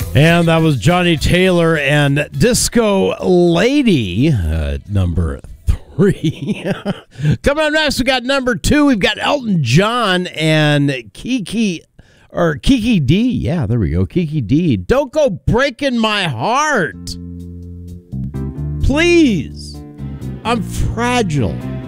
And that was Johnny Taylor and Disco Lady, number 3. Coming up next, we got number 2. We've got Elton John and Kiki D. Yeah, there we go. Kiki D. Don't go breaking my heart. Please. I'm fragile.